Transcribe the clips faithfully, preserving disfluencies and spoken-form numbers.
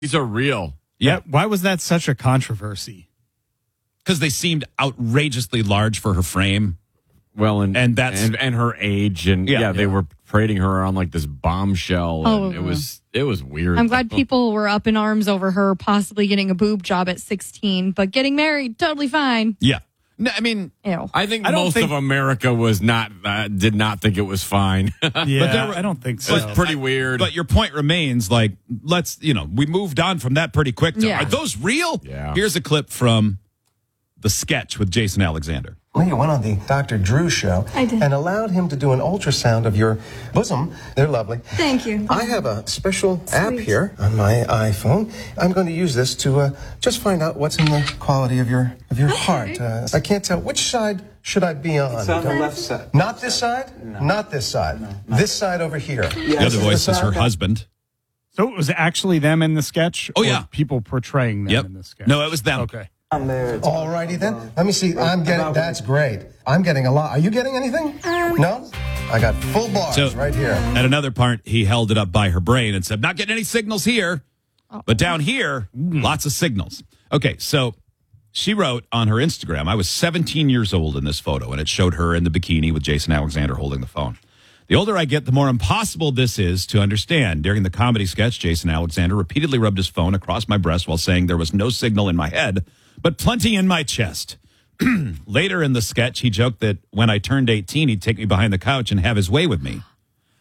These are real. Yeah. Why was that such a controversy? Because they seemed outrageously large for her frame. Well, and and that's and, and her age, and yeah, yeah, they yeah. were parading her around like this bombshell. Oh, and it was it was weird. I'm glad people were up in arms over her possibly getting a boob job at sixteen, but getting married, totally fine. Yeah. No, I mean, Ew. I think I don't most think- of America was not uh, did not think it was fine. Yeah, But there were- I don't think It so. was pretty weird. But your point remains, like, let's, you know, we moved on from that pretty quick. To, Yeah. Are those real? Yeah. Here's a clip from the sketch with Jason Alexander. Well, you went on the Doctor Drew show I did. and allowed him to do an ultrasound of your bosom. They're lovely. Thank you. I have a special app here on my iPhone. I'm going to use this to uh, just find out what's in the quality of your of your heart. Uh, I can't tell which side should I be on. It's on the left side. Not this side. No. Not this side. No, not this side over here. The other voice is her husband. So it was actually them in the sketch? Oh, or yeah. people portraying them Yep. in the sketch? No, it was them. Okay. On there. It's All righty then. Let me see. I'm getting. That's great. I'm getting a lot. Are you getting anything? No. I got full bars So- right here. At another part, he held it up by her brain and said, not getting any signals here. But down here, lots of signals. Okay, so she wrote on her Instagram, I was seventeen years old in this photo, and it showed her in the bikini with Jason Alexander holding the phone. The older I get, the more impossible this is to understand. During the comedy sketch, Jason Alexander repeatedly rubbed his phone across my breast while saying there was no signal in my head, but plenty in my chest. Later in the sketch, he joked that when I turned eighteen, he'd take me behind the couch and have his way with me.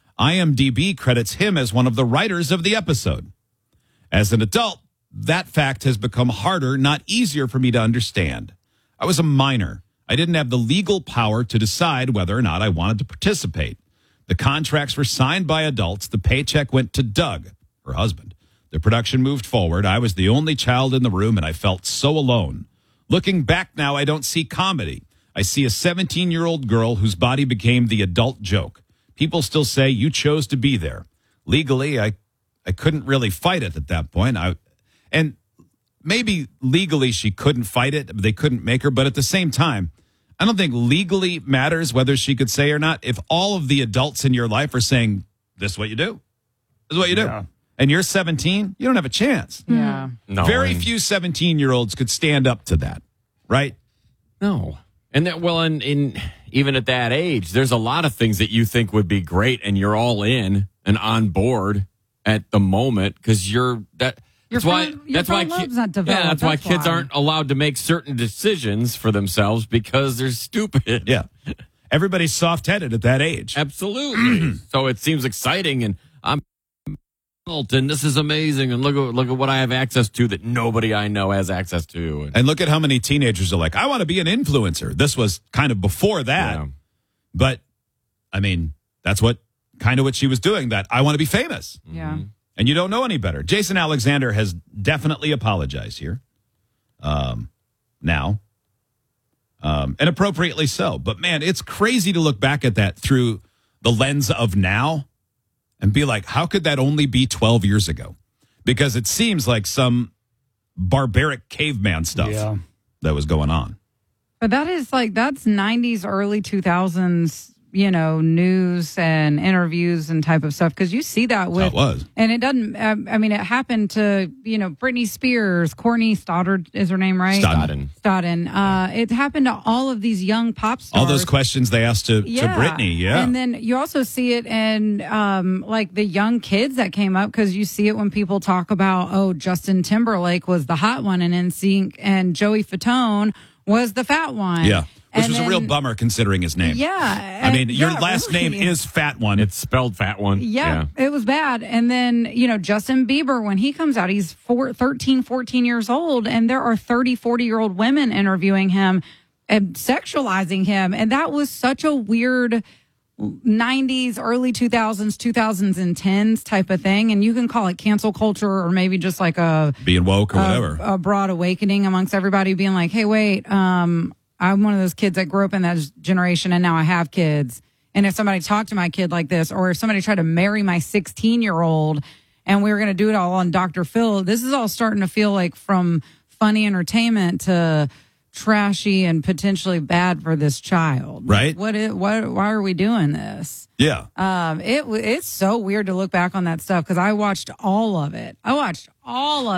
IMDb credits him as one of the writers of the episode. As an adult, that fact has become harder, not easier for me to understand. I was a minor. I didn't have the legal power to decide whether or not I wanted to participate. The contracts were signed by adults. The paycheck went to Doug, her husband. The production moved forward. I was the only child in the room, and I felt so alone. Looking back now, I don't see comedy. I see a seventeen-year-old girl whose body became the adult joke. People still say, you chose to be there. Legally, I, I couldn't really fight it at that point. I, and maybe legally she couldn't fight it. They couldn't make her. But at the same time, I don't think legally matters whether she could say or not. If all of the adults in your life are saying, this is what you do. This is what you do. Yeah. And you're seventeen, you don't have a chance. Yeah. no, Very and- few seventeen-year-olds could stand up to that, right? No. And that, well, and in even at that age, there's a lot of things that you think would be great, and you're all in and on board at the moment because you're that. Your That's why. front- your That's why. front ki- lobe's not developed, Yeah, that's why that's kids why. aren't allowed to make certain decisions for themselves because they're stupid. Yeah. Everybody's soft-headed at that age. Absolutely. So it seems exciting, and I'm adult, and this is amazing, and look at look at what I have access to that nobody I know has access to. And, And look at how many teenagers are like, I want to be an influencer. This was kind of before that. yeah. But, I mean, that's what kind of what she was doing, that I want to be famous. Yeah. And you don't know any better. Jason Alexander has definitely apologized here um, now, um, and appropriately so. But, man, it's crazy to look back at that through the lens of now and be like, how could that only be twelve years ago? Because it seems like some barbaric caveman stuff Yeah. that was going on. But that is like, that's nineties, early two thousands, you know, news and interviews and type of stuff. Because you see that That's with, how it was. and it doesn't, uh, I mean, it happened to, you know, Britney Spears, Courtney Stoddard is her name, right? Stodden. Stodden. Stodden. Uh, it happened to all of these young pop stars. All those questions they asked to, to Britney, yeah. And then you also see it in um, like the young kids that came up because you see it when people talk about, oh, Justin Timberlake was the hot one and N Sync and Joey Fatone was the fat one. yeah. Which And was a real then- bummer considering his name. Yeah. I mean, and- your yeah, last really. name is Fat One. It's spelled fat one. Yeah, it was bad. And then, you know, Justin Bieber, when he comes out, he's four, thirteen, fourteen years old, and there are thirty, forty year old women interviewing him and sexualizing him. And that was such a weird nineties, early two thousands, twenty tens type of thing. And you can call it cancel culture or maybe just like a, Being woke or a, whatever. a broad awakening amongst everybody being like, hey, wait, um, I'm one of those kids that grew up in that generation and now I have kids. And if somebody talked to my kid like this, or if somebody tried to marry my sixteen year old and we were going to do it all on Doctor Phil, this is all starting to feel like from funny entertainment to trashy and potentially bad for this child. Right. What is, what, why are we doing this? yeah. Um, it, it's so weird to look back on that stuff because I watched all of it. I watched all of